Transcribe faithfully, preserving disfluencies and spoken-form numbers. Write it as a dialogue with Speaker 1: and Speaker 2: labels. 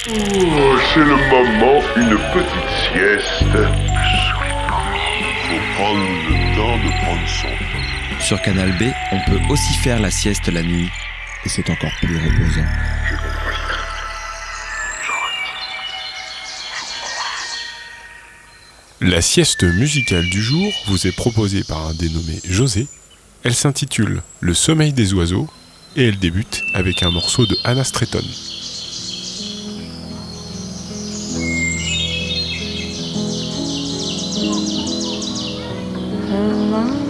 Speaker 1: Oh, c'est le moment, une petite sieste.
Speaker 2: Faut prendre le temps de prendre son temps.
Speaker 3: Sur Canal B, on peut aussi faire la sieste la nuit.
Speaker 4: Et c'est encore plus reposant.
Speaker 5: La sieste musicale du jour vous est proposée par un dénommé José. Elle s'intitule « Le sommeil des oiseaux » et elle débute avec un morceau de Anna Stretton.
Speaker 6: Hello.